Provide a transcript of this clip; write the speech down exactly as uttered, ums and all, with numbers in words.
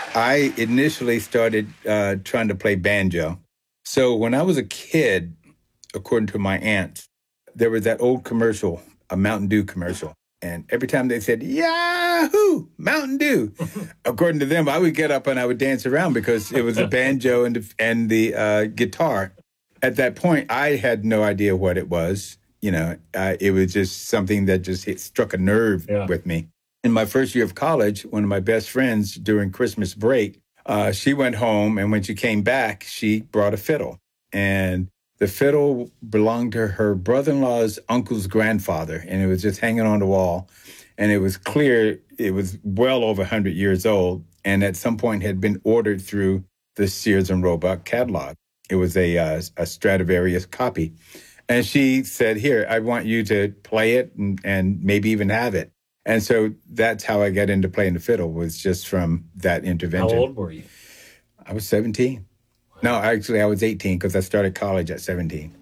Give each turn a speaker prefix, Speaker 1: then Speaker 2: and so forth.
Speaker 1: I initially started uh, trying to play banjo. So when I was a kid, according to my aunt, there was that old commercial, a Mountain Dew commercial. And every time they said, Yahoo, Mountain Dew, according to them, I would get up and I would dance around because it was the banjo and the, and the uh, guitar. At that point, I had no idea what it was. You know, uh, it was just something that just hit, struck a nerve yeah. with me. In my first year of college, one of my best friends during Christmas break, uh, she went home, and when she came back, she brought a fiddle. And the fiddle belonged to her brother-in-law's uncle's grandfather, and it was just hanging on the wall. And it was clear it was well over one hundred years old, and at some point had been ordered through the Sears and Roebuck catalog. It was a, uh, a Stradivarius copy. And she said, here, I want you to play it and, and maybe even have it. And so that's how I got into playing the fiddle, was just from that intervention.
Speaker 2: How old were you?
Speaker 1: I was seventeen. Wow. No, actually, I was eighteen because I started college at seventeen.